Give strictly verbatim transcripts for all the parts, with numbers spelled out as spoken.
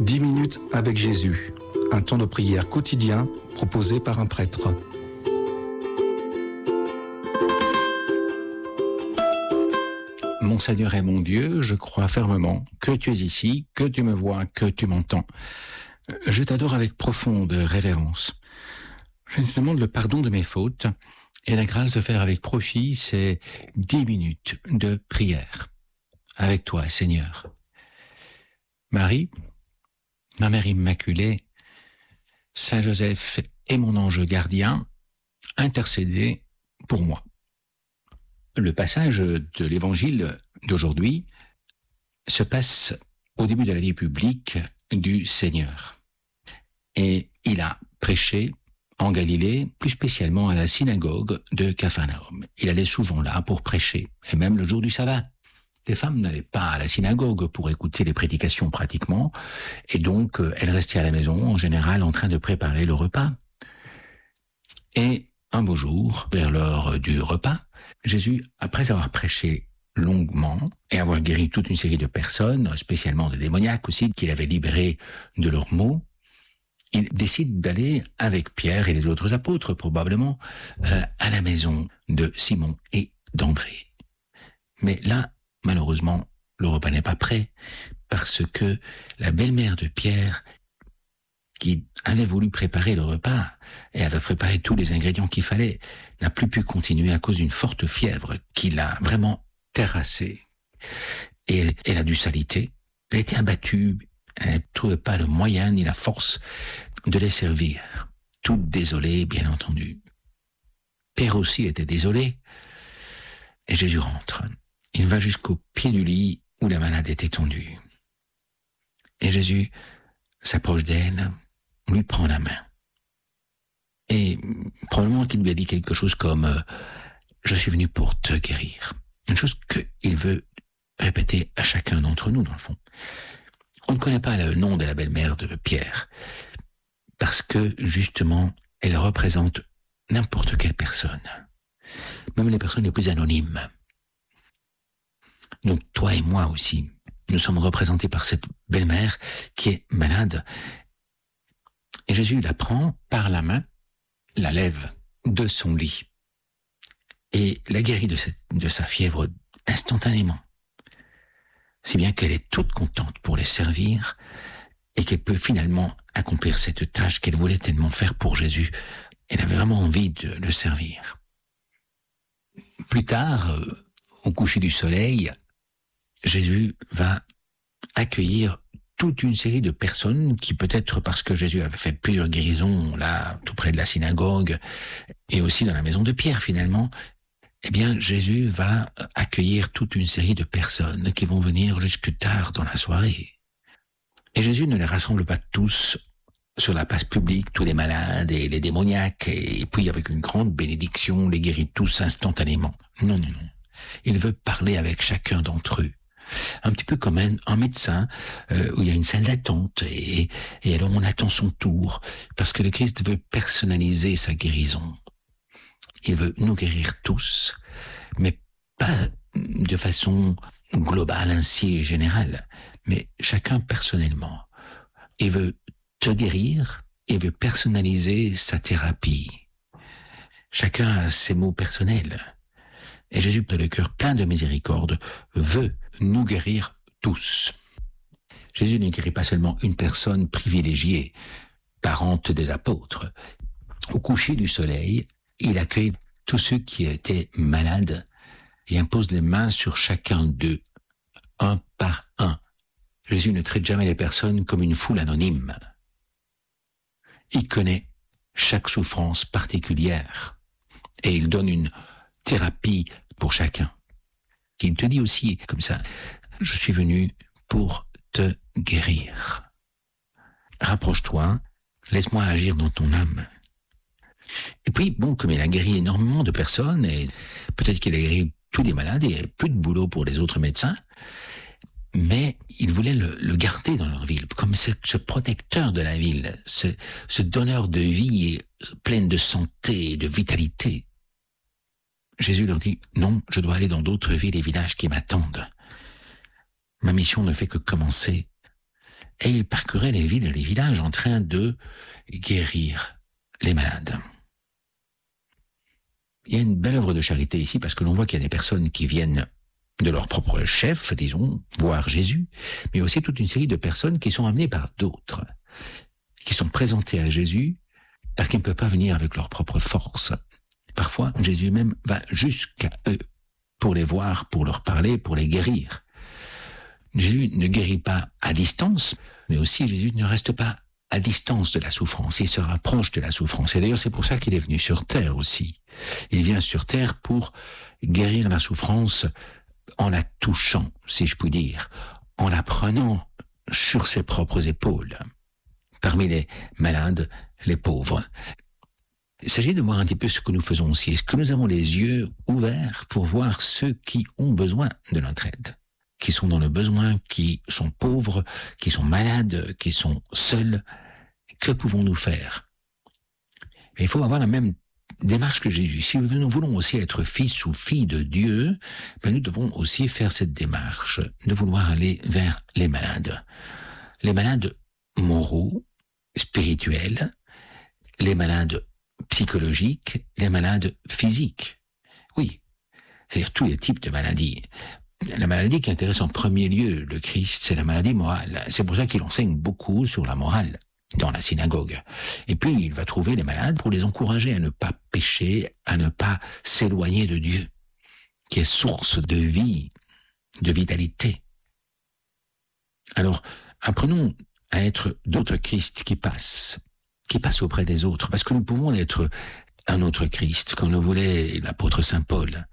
dix minutes avec Jésus, un temps de prière quotidien proposé par un prêtre. Mon Seigneur et mon Dieu, je crois fermement que tu es ici, que tu me vois, que tu m'entends. Je t'adore avec profonde révérence. Je te demande le pardon de mes fautes et la grâce de faire avec profit ces dix minutes de prière. Avec toi, Seigneur. Marie, ma Mère Immaculée, Saint Joseph et mon ange gardien, intercédez pour moi. Le passage de l'évangile d'aujourd'hui se passe au début de la vie publique du Seigneur. Et il a prêché en Galilée, plus spécialement à la synagogue de Capharnaüm. Il allait souvent là pour prêcher, et même le jour du sabbat. Les femmes n'allaient pas à la synagogue pour écouter les prédications pratiquement, et donc elles restaient à la maison, en général en train de préparer le repas. Et un beau jour, vers l'heure du repas, Jésus, après avoir prêché longuement et avoir guéri toute une série de personnes, spécialement des démoniaques aussi, qu'il avait libérés de leurs maux, il décide d'aller avec Pierre et les autres apôtres, probablement, euh, à la maison de Simon et d'André. Mais là, malheureusement, le repas n'est pas prêt, parce que la belle-mère de Pierre, qui avait voulu préparer le repas et avait préparé tous les ingrédients qu'il fallait, n'a plus pu continuer à cause d'une forte fièvre qui l'a vraiment terrassée. Et elle, elle a dû s'aliter, elle a été abattue, elle ne trouvait pas le moyen ni la force de les servir. Toute désolée, bien entendu. Pierre aussi était désolé. Et Jésus rentre. Il va jusqu'au pied du lit où la malade est étendue. Et Jésus s'approche d'elle, lui prend la main. Et probablement qu'il lui a dit quelque chose comme euh, « Je suis venu pour te guérir ». Une chose qu'il veut répéter à chacun d'entre nous, dans le fond. On ne connaît pas le nom de la belle-mère de Pierre, parce que, justement, elle représente n'importe quelle personne, même les personnes les plus anonymes. Donc, toi et moi aussi, nous sommes représentés par cette belle-mère qui est malade. Et Jésus la prend par la main, la lève de son lit et la guérit de, cette, de sa fièvre instantanément. Si bien qu'elle est toute contente pour les servir et qu'elle peut finalement accomplir cette tâche qu'elle voulait tellement faire pour Jésus. Elle avait vraiment envie de le servir. Plus tard, euh, au coucher du soleil, Jésus va accueillir toute une série de personnes qui, peut-être parce que Jésus avait fait plusieurs guérisons là, tout près de la synagogue et aussi dans la maison de Pierre finalement, eh bien, Jésus va accueillir toute une série de personnes qui vont venir jusque tard dans la soirée. Et Jésus ne les rassemble pas tous sur la place publique, tous les malades et les démoniaques, et puis avec une grande bénédiction, les guérit tous instantanément. Non, non, non. Il veut parler avec chacun d'entre eux. Un petit peu comme un, un médecin euh, où il y a une salle d'attente et, et alors on attend son tour, parce que le Christ veut personnaliser sa guérison. Il veut nous guérir tous, mais pas de façon globale, ainsi générale, mais chacun personnellement. Il veut te guérir, il veut personnaliser sa thérapie. Chacun a ses mots personnels. Et Jésus, de le cœur plein de miséricorde, veut nous guérir tous. Jésus ne guérit pas seulement une personne privilégiée, parente des apôtres. Au coucher du soleil, il accueille tous ceux qui étaient malades et impose les mains sur chacun d'eux, un par un. Jésus ne traite jamais les personnes comme une foule anonyme. Il connaît chaque souffrance particulière et il donne une thérapie pour chacun. Il te dit aussi comme ça, je suis venu pour te guérir. Rapproche-toi, laisse-moi agir dans ton âme. Et puis, bon, comme il a guéri énormément de personnes, et peut-être qu'il a guéri tous les malades, et il n'y avait plus de boulot pour les autres médecins, mais il voulait le, le garder dans leur ville, comme ce, ce protecteur de la ville, ce, ce donneur de vie pleine de santé et de vitalité. Jésus leur dit, non, je dois aller dans d'autres villes et villages qui m'attendent. Ma mission ne fait que commencer. et il parcourait les villes et les villages en train de guérir les malades. Il y a une belle œuvre de charité ici parce que l'on voit qu'il y a des personnes qui viennent de leur propre chef, disons, voir Jésus, mais aussi toute une série de personnes qui sont amenées par d'autres, qui sont présentées à Jésus parce qu'ils ne peuvent pas venir avec leur propre force. Parfois, Jésus même va jusqu'à eux pour les voir, pour leur parler, pour les guérir. Jésus ne guérit pas à distance, mais aussi Jésus ne reste pas à distance de la souffrance, il se rapproche de la souffrance. Et d'ailleurs, c'est pour ça qu'il est venu sur terre aussi. Il vient sur terre pour guérir la souffrance en la touchant, si je puis dire, en la prenant sur ses propres épaules. Parmi les malades, les pauvres. Il s'agit de voir un petit peu ce que nous faisons aussi. Est-ce que nous avons les yeux ouverts pour voir ceux qui ont besoin de notre aide, qui sont dans le besoin, qui sont pauvres, qui sont malades, qui sont seuls? Que pouvons-nous faire? Et il faut avoir la même démarche que Jésus. Si nous voulons aussi être fils ou filles de Dieu, ben nous devons aussi faire cette démarche de vouloir aller vers les malades. Les malades moraux, spirituels, les malades psychologiques, les malades physiques. Oui, c'est-à-dire tous les types de maladies. La maladie qui intéresse en premier lieu le Christ, c'est la maladie morale. C'est pour ça qu'il enseigne beaucoup sur la morale dans la synagogue. Et puis, il va trouver les malades pour les encourager à ne pas pécher, à ne pas s'éloigner de Dieu, qui est source de vie, de vitalité. Alors, apprenons à être d'autres Christ qui passent, qui passent auprès des autres, parce que nous pouvons être un autre Christ, comme le voulait l'apôtre Saint Paul.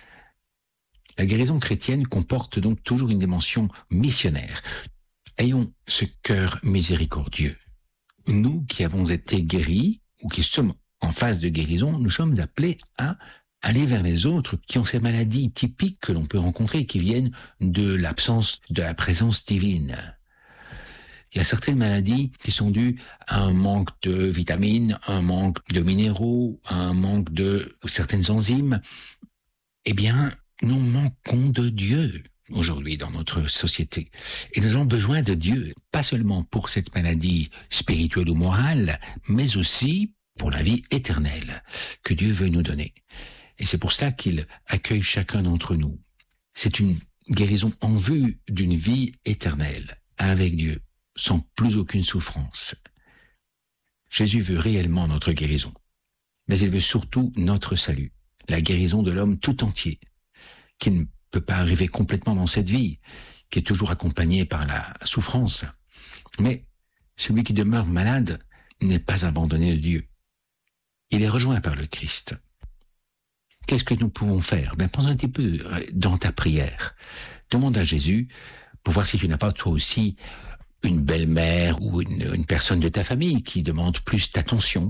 La guérison chrétienne comporte donc toujours une dimension missionnaire. Ayons ce cœur miséricordieux. Nous qui avons été guéris, ou qui sommes en phase de guérison, nous sommes appelés à aller vers les autres qui ont ces maladies typiques que l'on peut rencontrer, qui viennent de l'absence de la présence divine. Il y a certaines maladies qui sont dues à un manque de vitamines, un manque de minéraux, à un manque de certaines enzymes. Eh bien, nous manquons de Dieu aujourd'hui dans notre société. Et nous avons besoin de Dieu, pas seulement pour cette maladie spirituelle ou morale, mais aussi pour la vie éternelle que Dieu veut nous donner. Et c'est pour cela qu'il accueille chacun d'entre nous. C'est une guérison en vue d'une vie éternelle avec Dieu, sans plus aucune souffrance. Jésus veut réellement notre guérison, mais il veut surtout notre salut, la guérison de l'homme tout entier, qui ne peut pas arriver complètement dans cette vie, qui est toujours accompagnée par la souffrance. Mais celui qui demeure malade n'est pas abandonné de Dieu. Il est rejoint par le Christ. Qu'est-ce que nous pouvons faire? Ben, pense un petit peu dans ta prière. Demande à Jésus pour voir si tu n'as pas toi aussi une belle-mère ou une, une personne de ta famille qui demande plus d'attention.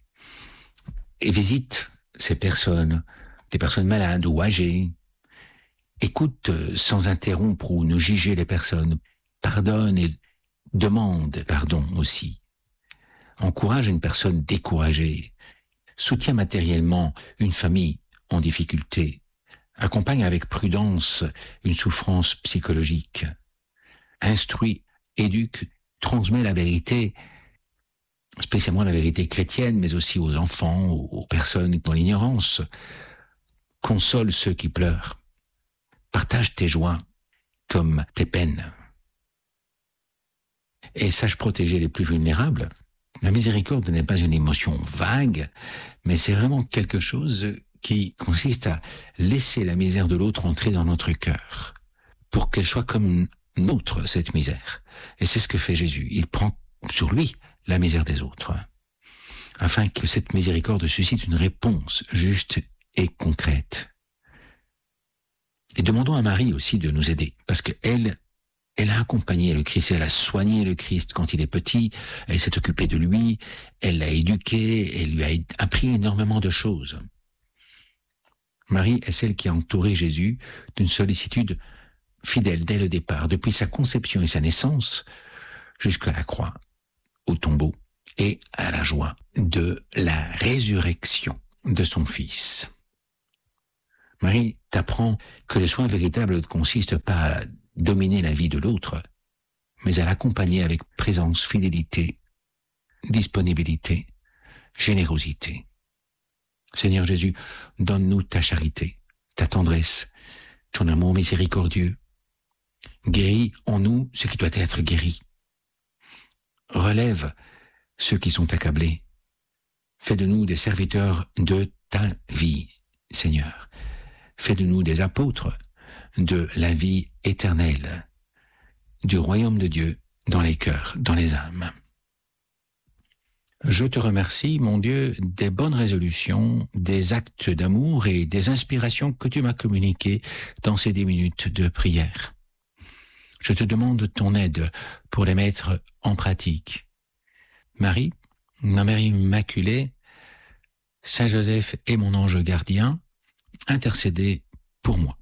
Et visite ces personnes, des personnes malades ou âgées. Écoute sans interrompre ou ne juger les personnes. Pardonne et demande pardon aussi. Encourage une personne découragée. Soutiens matériellement une famille en difficulté. Accompagne avec prudence une souffrance psychologique. Instruis, éduque, transmets la vérité, spécialement la vérité chrétienne, mais aussi aux enfants, aux personnes dans l'ignorance. Console ceux qui pleurent. Partage tes joies comme tes peines. Et sache protéger les plus vulnérables. La miséricorde n'est pas une émotion vague, mais c'est vraiment quelque chose qui consiste à laisser la misère de l'autre entrer dans notre cœur, pour qu'elle soit comme nôtre, cette misère. Et c'est ce que fait Jésus. Il prend sur lui la misère des autres, afin que cette miséricorde suscite une réponse juste et concrète. Et demandons à Marie aussi de nous aider, parce qu'elle, elle a accompagné le Christ, elle a soigné le Christ quand il est petit, elle s'est occupée de lui, elle l'a éduqué, elle lui a appris énormément de choses. Marie est celle qui a entouré Jésus d'une sollicitude fidèle dès le départ, depuis sa conception et sa naissance, jusqu'à la croix, au tombeau, et à la joie de la résurrection de son Fils. Marie t'apprend que le soin véritable ne consiste pas à dominer la vie de l'autre, mais à l'accompagner avec présence, fidélité, disponibilité, générosité. Seigneur Jésus, donne-nous ta charité, ta tendresse, ton amour miséricordieux. Guéris en nous ce qui doit être guéri. Relève ceux qui sont accablés. Fais de nous des serviteurs de ta vie, Seigneur. Fais de nous des apôtres de la vie éternelle, du royaume de Dieu dans les cœurs, dans les âmes. Je te remercie, mon Dieu, des bonnes résolutions, des actes d'amour et des inspirations que tu m'as communiquées dans ces dix minutes de prière. Je te demande ton aide pour les mettre en pratique. Marie, ma Mère Immaculée, Saint Joseph et mon ange gardien, intercédez pour moi.